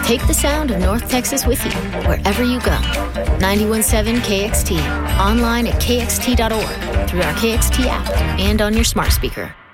Take the sound of North Texas with you, wherever you go. 91.7 KXT, online at kxt.org, through our KXT app, and on your smart speaker.